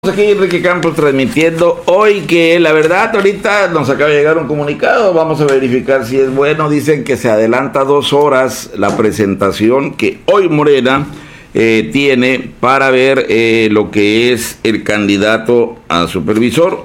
Aquí Enrique Campos transmitiendo hoy que la verdad ahorita nos acaba de llegar un comunicado, vamos a verificar si es bueno. Dicen que se adelanta 2 horas la presentación que hoy Morena tiene para ver lo que es el candidato a supervisor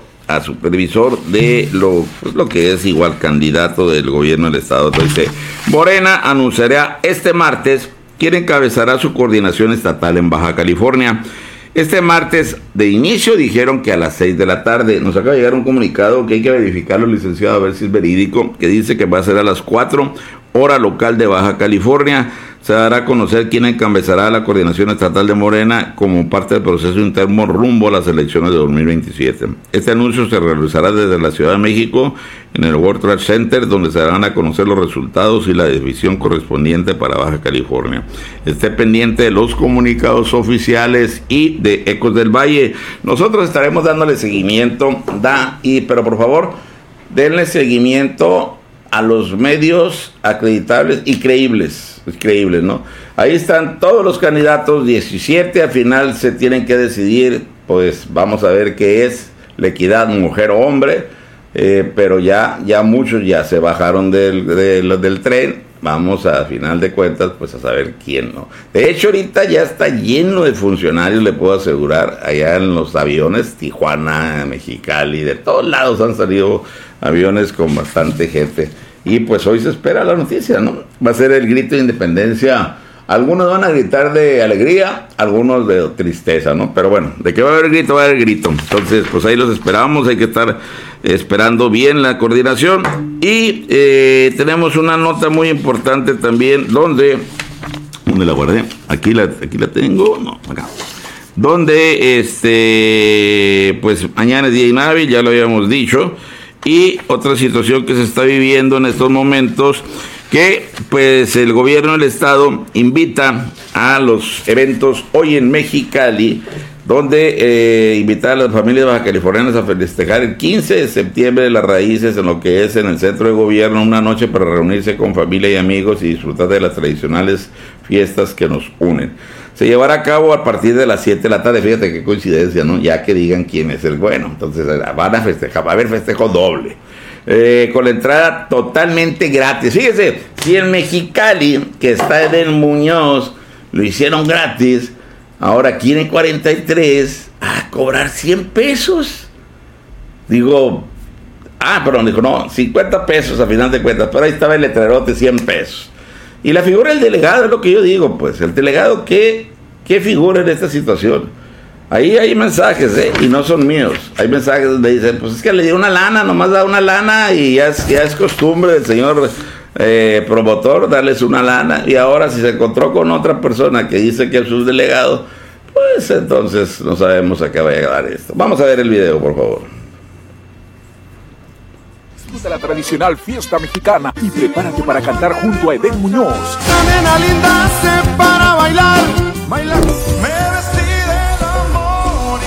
de lo que es igual candidato del gobierno del estado. Entonces Morena anunciará este martes quién encabezará su coordinación estatal en Baja California. Este martes de inicio dijeron que a las 6 de la tarde. Nos acaba de llegar un comunicado que hay que verificarlo, licenciado, a ver si es verídico, que dice que va a ser a las 4, hora local de Baja California. Se dará a conocer quién encabezará la coordinación estatal de Morena como parte del proceso interno rumbo a las elecciones de 2027. Este anuncio se realizará desde la Ciudad de México en el World Trade Center, donde se darán a conocer los resultados y la división correspondiente para Baja California. Esté pendiente de los comunicados oficiales y de Ecos del Valle. Nosotros estaremos dándole seguimiento, pero por favor, denle seguimiento a los medios acreditables y creíbles, ¿no? Ahí están todos los candidatos, 17, al final se tienen que decidir, pues vamos a ver qué es la equidad mujer o hombre, pero ya muchos ya se bajaron del tren. Vamos a final de cuentas pues a saber quién no. De hecho ahorita ya está lleno de funcionarios, le puedo asegurar, allá en los aviones, Tijuana, Mexicali, de todos lados han salido aviones con bastante gente. Y pues hoy se espera la noticia, ¿no? Va a ser el grito de independencia. Algunos van a gritar de alegría, algunos de tristeza, ¿no? Pero bueno, de que va a haber grito, va a haber grito. Entonces, pues ahí los esperamos, hay que estar esperando bien la coordinación. Y tenemos una nota muy importante también, ¿dónde la guardé? Aquí la tengo, no, acá. Donde, pues mañana es día inhábil, ya lo habíamos dicho. Y otra situación que se está viviendo en estos momentos, que pues el gobierno del estado invita a los eventos hoy en Mexicali, donde invitar a las familias bajacalifornianas a festejar el 15 de septiembre las raíces en lo que es en el centro de gobierno, una noche para reunirse con familia y amigos y disfrutar de las tradicionales fiestas que nos unen. Se llevará a cabo a partir de las 7 de la tarde, fíjate qué coincidencia, ¿no? Ya que digan quién es el bueno, entonces van a festejar, va a haber festejo doble. Con la entrada totalmente gratis. Fíjese, si en Mexicali, que está en el Muñoz, lo hicieron gratis, ahora aquí en el 43, a cobrar 100 pesos. Digo, dijo, no, 50 pesos a final de cuentas, pero ahí estaba el letrerote, 100 pesos. Y la figura del delegado es lo que yo digo, pues, el delegado, ¿qué figura en esta situación? Ahí hay mensajes, y no son míos. Hay mensajes donde dicen, pues es que le dio una lana, nomás da una lana y ya es costumbre del señor promotor darles una lana. Y ahora si se encontró con otra persona que dice que es su delegado, pues entonces no sabemos a qué va a llegar esto. Vamos a ver el video, por favor. De la tradicional fiesta mexicana y prepárate para cantar junto a Edén Muñoz. La nena linda hace para bailar. Me vestí del amor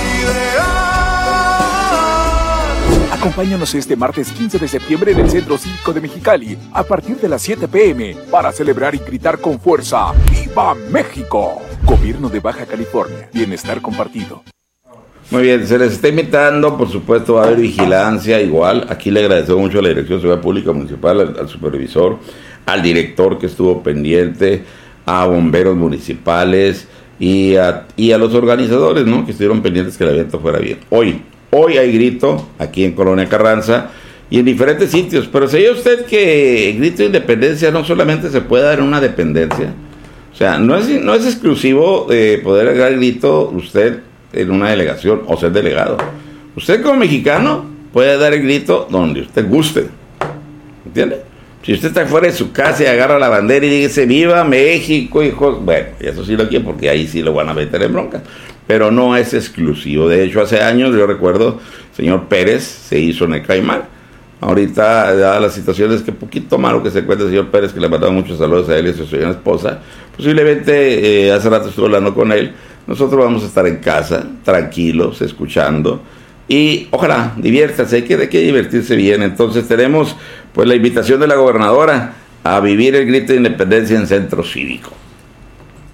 ideal. Acompáñanos este martes 15 de septiembre en el Centro Cívico de Mexicali a partir de las 7 p.m. para celebrar y gritar con fuerza ¡Viva México! Gobierno de Baja California. Bienestar compartido. Muy bien, se les está invitando, por supuesto va a haber vigilancia igual. Aquí le agradecemos mucho a la Dirección de Seguridad Pública Municipal, al supervisor, al director que estuvo pendiente, a bomberos municipales y a los organizadores, ¿no?, que estuvieron pendientes que el evento fuera bien. Hoy hay grito aquí en Colonia Carranza y en diferentes sitios, pero ¿sabía usted que el grito de independencia no solamente se puede dar en una dependencia? O sea, no es exclusivo de poder dar el grito usted en una delegación o ser delegado. Usted como mexicano puede dar el grito donde usted guste, ¿entiende? Si usted está fuera de su casa y agarra la bandera y dice ¡Viva México, hijos! Bueno, eso sí lo quiere porque ahí sí lo van a meter en bronca, pero no es exclusivo. De hecho, hace años yo recuerdo, señor Pérez se hizo en el Caimán. Ahorita, dadas las situaciones, que poquito malo que se encuentra el señor Pérez, que le mandaba muchos saludos a él y a su señora esposa, posiblemente hace rato estuve hablando con él. Nosotros vamos a estar en casa, tranquilos, escuchando, y ojalá, diviértase, hay que divertirse bien. Entonces tenemos pues la invitación de la gobernadora a vivir el grito de independencia en Centro Cívico. A mí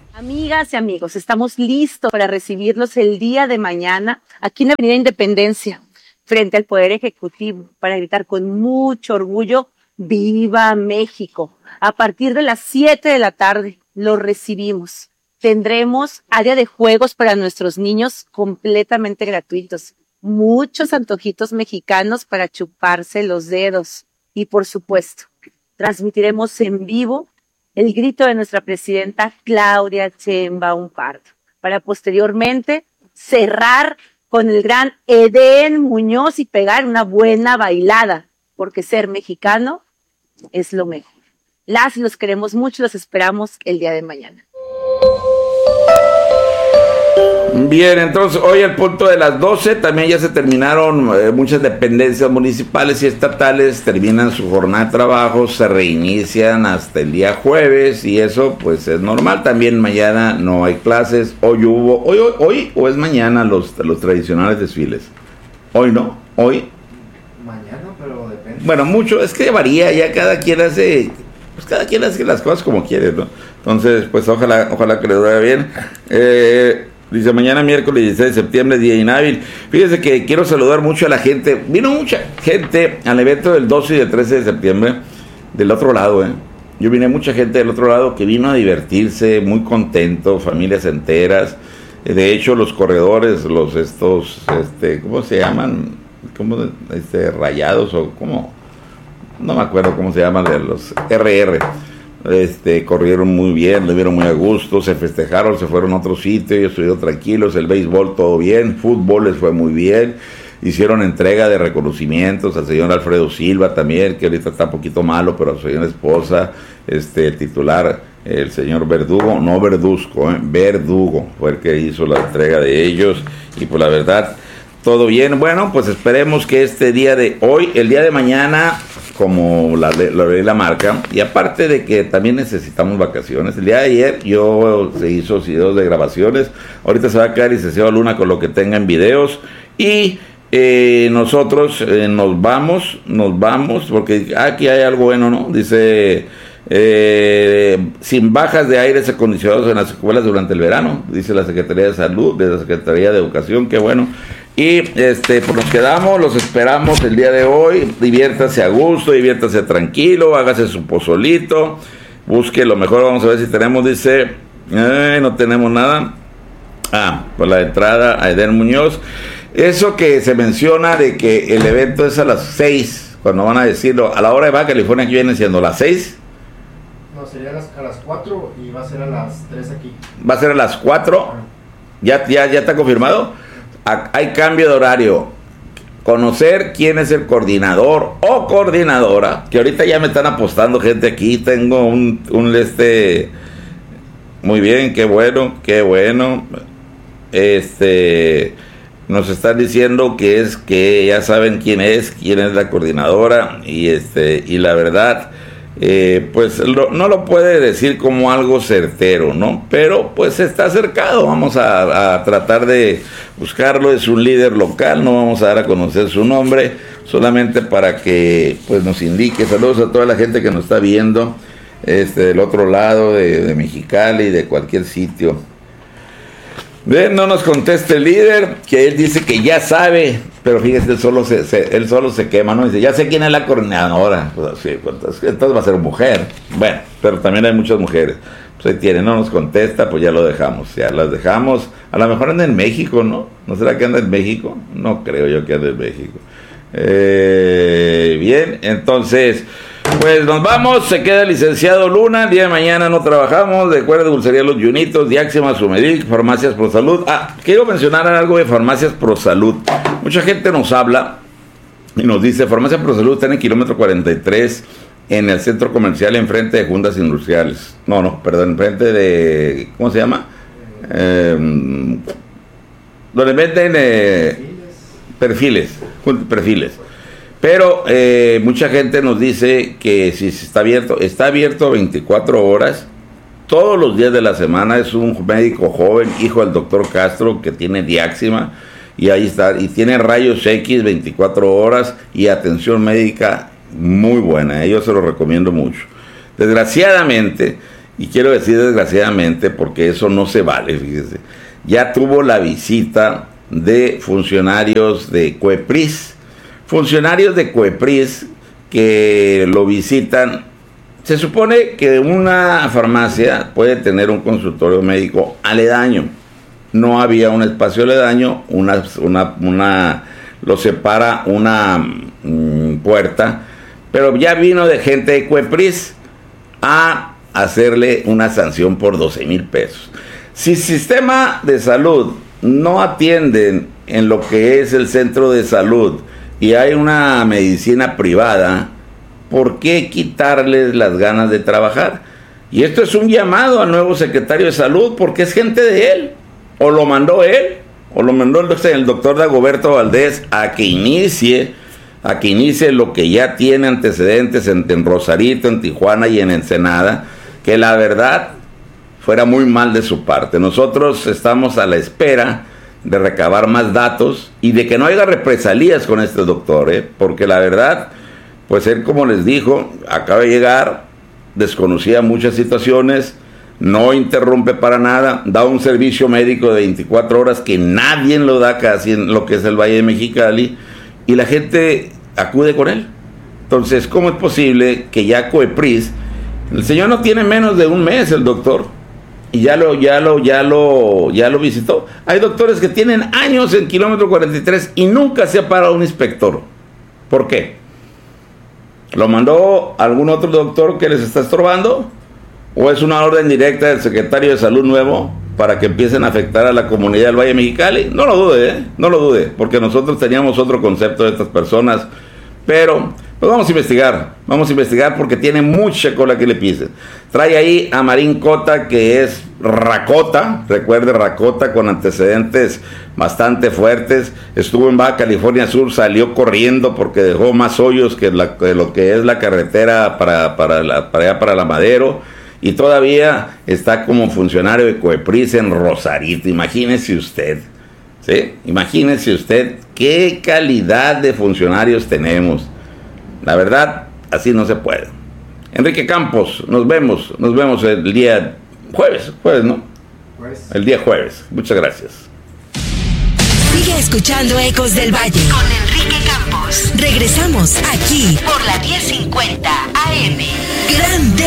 Amigas y amigos, estamos listos para recibirlos el día de mañana aquí en la Avenida Independencia, frente al Poder Ejecutivo, para gritar con mucho orgullo, ¡Viva México! A partir de las 7 de la tarde lo recibimos. Tendremos área de juegos para nuestros niños completamente gratuitos, muchos antojitos mexicanos para chuparse los dedos y, por supuesto, transmitiremos en vivo el grito de nuestra presidenta Claudia Sheinbaum Pardo, para posteriormente cerrar con el gran Edén Muñoz y pegar una buena bailada, porque ser mexicano es lo mejor. Las y los queremos mucho, los esperamos el día de mañana. Bien, entonces hoy al punto de las 12 también ya se terminaron muchas dependencias municipales y estatales, terminan su jornada de trabajo, se reinician hasta el día jueves y eso pues es normal. También mañana no hay clases, hoy o es mañana los tradicionales desfiles. Hoy no, hoy. Mañana, pero depende. Bueno, mucho, es que varía, ya cada quien hace las cosas como quiere, ¿no? Entonces, pues ojalá que les vaya bien. Dice, mañana miércoles 16 de septiembre, día inhábil. Fíjese que quiero saludar mucho a la gente. Vino mucha gente al evento del 12 y del 13 de septiembre del otro lado, Yo vine mucha gente del otro lado que vino a divertirse, muy contento, familias enteras. De hecho, los corredores, ¿cómo se llaman? Rayados o cómo, no me acuerdo cómo se llaman, los RR, corrieron muy bien, le dieron muy a gusto, se festejaron, se fueron a otro sitio, ellos estuvieron tranquilos, el béisbol todo bien, fútbol les fue muy bien, hicieron entrega de reconocimientos al señor Alfredo Silva también, que ahorita está un poquito malo, pero a su señora esposa, el titular, el señor Verdugo, no Verduzco, Verdugo, fue el que hizo la entrega de ellos, y pues la verdad, todo bien. Bueno, pues esperemos que este día de hoy, el día de mañana, como la ley la marca, y aparte de que también necesitamos vacaciones, el día de ayer se hizo videos de grabaciones, ahorita se va a quedar licenciado Luna con lo que tenga en videos, y nosotros nos vamos, porque aquí hay algo bueno, ¿no? Dice, sin bajas de aires acondicionados en las escuelas durante el verano, dice la Secretaría de Salud, de la Secretaría de Educación, qué bueno. Y pues nos quedamos, los esperamos el día de hoy, diviértase a gusto, diviértase tranquilo, hágase su pozolito, busque lo mejor, vamos a ver si tenemos, dice, no tenemos nada, por la entrada a Edén Muñoz, eso que se menciona de que el evento es a las 6, cuando van a decirlo, a la hora de Baja California aquí viene siendo las 6. No, sería a las 4 y va a ser a las 3 aquí. ¿Va a ser a las 4? ¿Ya está confirmado? Hay cambio de horario. Conocer quién es el coordinador o coordinadora, que ahorita ya me están apostando gente aquí. Tengo un muy bien, qué bueno. Nos están diciendo que ya saben quién es la coordinadora y la verdad, pues no lo puede decir como algo certero, ¿no? Pero pues está acercado, vamos a tratar de buscarlo, es un líder local, no vamos a dar a conocer su nombre, solamente para que pues nos indique. Saludos a toda la gente que nos está viendo, del otro lado de Mexicali, de cualquier sitio. No nos contesta el líder, que él dice que ya sabe, pero fíjese, él solo se quema, ¿no? Dice, ya sé quién es la coordinadora. Pues, sí, entonces va a ser mujer. Bueno, pero también hay muchas mujeres. Pues ahí tiene, no nos contesta, pues ya lo dejamos. Ya las dejamos. A lo mejor anda en México, ¿no? ¿No será que anda en México? No creo yo que anda en México. Bien, entonces, pues nos vamos, se queda el licenciado Luna, el día de mañana no trabajamos, recuerda Dulcería Los Yunitos, Diáxima, Sumedic, Farmacias Pro Salud. Quiero mencionar algo de Farmacias Pro Salud. Mucha gente nos habla y nos dice, Farmacias Pro Salud está en el kilómetro 43, en el centro comercial, enfrente de Juntas Industriales. Enfrente de, ¿cómo se llama? Donde venden perfiles. Pero mucha gente nos dice que si está abierto 24 horas, todos los días de la semana. Es un médico joven, hijo del doctor Castro, que tiene Diáxima, y ahí está, y tiene rayos X 24 horas y atención médica muy buena. Yo se lo recomiendo mucho. Desgraciadamente, y quiero decir desgraciadamente porque eso no se vale, fíjese, ya tuvo la visita de funcionarios de COEPRIS, que lo visitan. Se supone que una farmacia puede tener un consultorio médico aledaño. No había un espacio aledaño, lo separa una puerta, pero ya vino de gente de COEPRIS a hacerle una sanción por 12,000 pesos. Si el sistema de salud no atienden en lo que es el centro de salud y hay una medicina privada, ¿por qué quitarles las ganas de trabajar? Y esto es un llamado al nuevo secretario de salud, porque es gente de él, o lo mandó él, o lo mandó el doctor Dagoberto Valdés a que inicie lo que ya tiene antecedentes en Rosarito, en Tijuana y en Ensenada, que la verdad fuera muy mal de su parte. Nosotros estamos a la espera de recabar más datos y de que no haya represalias con este doctor, porque la verdad, pues él, como les dijo, acaba de llegar, desconocía muchas situaciones, no interrumpe para nada, da un servicio médico de 24 horas que nadie lo da casi en lo que es el Valle de Mexicali, y la gente acude con él. Entonces, ¿cómo es posible que ya COEPRIS, el señor no tiene menos de un mes, el doctor, y ya lo visitó? Hay doctores que tienen años en kilómetro 43 y nunca se ha parado un inspector. ¿Por qué? ¿Lo mandó algún otro doctor que les está estorbando? ¿O es una orden directa del secretario de Salud nuevo para que empiecen a afectar a la comunidad del Valle de Mexicali? No lo dude, porque nosotros teníamos otro concepto de estas personas, pero pues vamos a investigar porque tiene mucha cola que le pisen. Trae ahí a Marín Cota, que es racota, recuerde, racota con antecedentes bastante fuertes, estuvo en Baja California Sur, salió corriendo porque dejó más hoyos que lo que es la carretera para la Madero, y todavía está como funcionario de COEPRIS en Rosarito. Imagínese usted, ¿sí? Imagínese usted qué calidad de funcionarios tenemos. La verdad, así no se puede. Enrique Campos, nos vemos el día jueves, ¿no? El día jueves. Muchas gracias. Sigue escuchando Ecos del Valle con Enrique Campos. Regresamos aquí por la 1050 AM. Grande.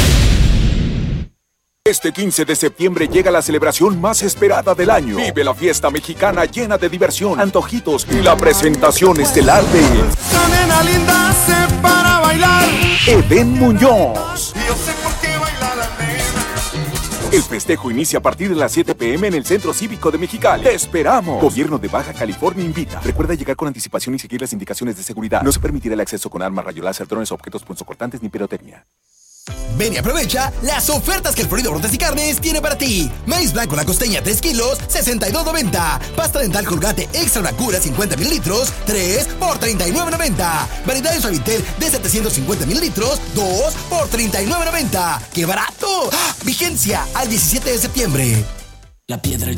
Este 15 de septiembre llega la celebración más esperada del año. Vive la fiesta mexicana llena de diversión, antojitos y la presentación estelar de Esa nena linda se para bailar. Edén Muñoz. Y yo sé por qué baila la nena. El festejo inicia a partir de las 7 p.m. en el Centro Cívico de Mexicali. ¡Te esperamos! Gobierno de Baja California invita. Recuerda llegar con anticipación y seguir las indicaciones de seguridad. No se permitirá el acceso con armas, rayos láser, drones, objetos punzocortantes ni pirotecnia. Ven y aprovecha las ofertas que el Florido Frutas y Carnes tiene para ti. Maíz blanco La Costeña 3 kilos, $62.90. Pasta dental Colgate Extra Cura 50 mililitros, 3 por $39.90. Variedad de Suavitel de 750 mililitros, 2 por $39.90. ¡Qué barato! ¡Ah! Vigencia al 17 de septiembre. La piedra